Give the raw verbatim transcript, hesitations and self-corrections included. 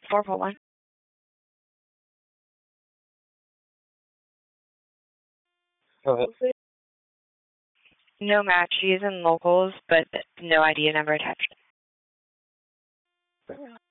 four four one. Hello? No match. She is in locals, but no I D, never attached.